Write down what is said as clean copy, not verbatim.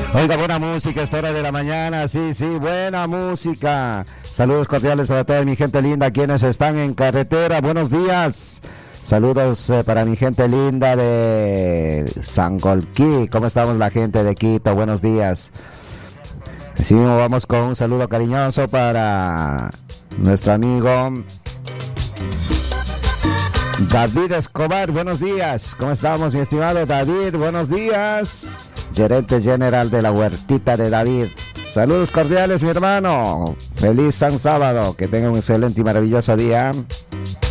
Oiga, buena música, esta hora de la mañana, sí, buena música. Saludos cordiales para toda mi gente linda, quienes están en carretera, buenos días. Saludos para mi gente linda de Sangolquí, ¿cómo estamos la gente de Quito? Buenos días. Así vamos con un saludo cariñoso para nuestro amigo David Escobar, buenos días. ¿Cómo estamos, mi estimado David? Buenos días. Gerente general de la Huertita de David. Saludos cordiales, mi hermano. Feliz San Sábado. Que tenga un excelente y maravilloso día.